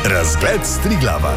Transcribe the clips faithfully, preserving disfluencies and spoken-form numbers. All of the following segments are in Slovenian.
Razgled s Triglava.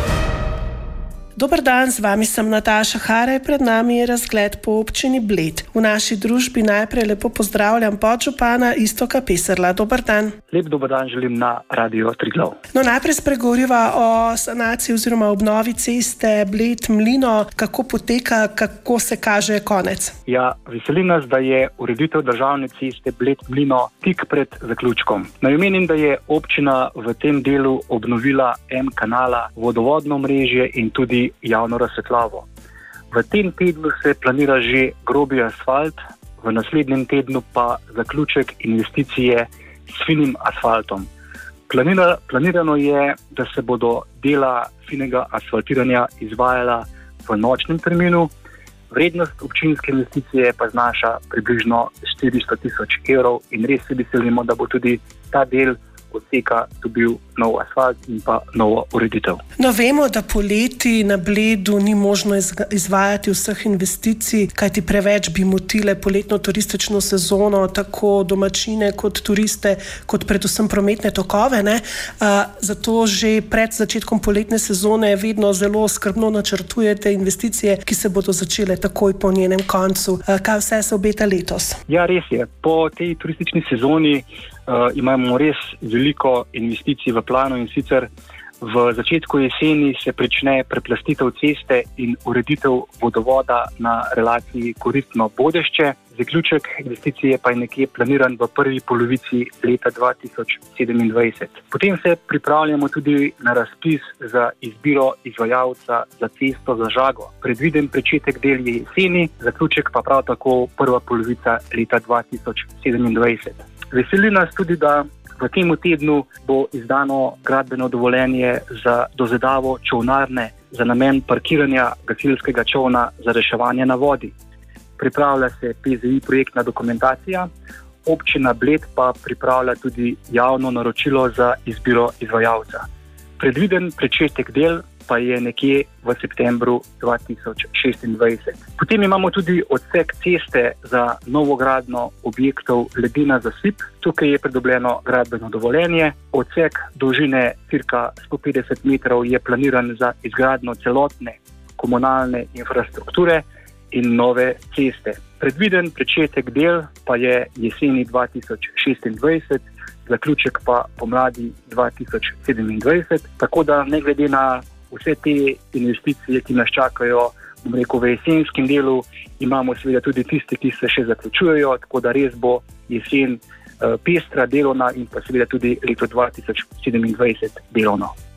Dober dan, z vami sem Nataša Haraj, pred nami je razgled po občini Bled. V naši družbi najprej lepo pozdravljam podžupana Iztoka Peserla. Dober dan. Lep dober dan želim na Radio Triglav. No, najprej spregovoriva o sanaciji oziroma obnovi ceste Bled-Mlino. Kako poteka, kako se kaže konec? Ja, veseli nas, da je ureditev državne ceste Bled-Mlino tik pred zaključkom. Naj omenim, da je občina v tem delu obnovila en kanala, vodovodno mrežje in tudi javno razsvetljavo. V tem tednu se planira že grobi asfalt, v naslednjem tednu pa zaključek investicije s finim asfaltom. Planira, planirano je, da se bodo dela finega asfaltiranja izvajala v nočnem terminu. Vrednost občinske investicije pa znaša približno štiristo tisoč evrov in res se veselimo, da bo tudi ta del odseka dobil nov asfalt in pa novo ureditev. No, vemo, da poleti na Bledu ni možno izvajati vseh investicij, kajti preveč bi motile poletno turistično sezono, tako domačine kot turiste, kot predvsem prometne tokove, ne? Uh, zato že pred začetkom poletne sezone vedno zelo skrbno načrtujete investicije, ki se bodo začele takoj po njenem koncu. Uh, kaj vse se obeta letos? Ja, res je. Po tej turistični sezoni Uh, imamo res veliko investicij v planu in sicer v začetku jeseni se prične preplastitev ceste in ureditev vodovoda na relaciji Koristno-Bodešče. Zaključek investicije pa je nekje planiran v prvi polovici leta dva tisoč sedemindvajset. Potem se pripravljamo tudi na razpis za izbiro izvajalca za cesto za Žago. Predviden pričetek del je jeseni, zaključek pa prav tako prva polovica leta dva tisoč sedemindvajset. Veseli nas tudi, da v tem tednu bo izdano gradbeno dovoljenje za dozidavo čolnarne za namen parkiranja gasilskega čolna za reševanje na vodi. Pripravlja se P Z I projektna dokumentacija, občina Bled pa pripravlja tudi javno naročilo za izbiro izvajalca. Predviden pričetek del pa je nekje v septembru dva tisoč šestindvajset. Potem imamo tudi odsek ceste za novogradnjo objektov ledina zasip. Tukaj je pridobljeno gradbeno dovoljenje. Odsek dolžine cirka sto petdeset metrov je planiran za izgradnjo celotne komunalne infrastrukture in nove ceste. Predviden pričetek del pa je jeseni dva tisoč šestindvajset, zaključek pa pomladi dva tisoč sedemindvajset, tako da ne glede na vse te investicije, ki nas čakajo, bom rekel, v jesenskem delu, imamo seveda tudi tiste, ki se še zaključujejo, tako da res bo jesen uh, pestra, delovna in pa seveda tudi leto dva tisoč sedemindvajset delovno.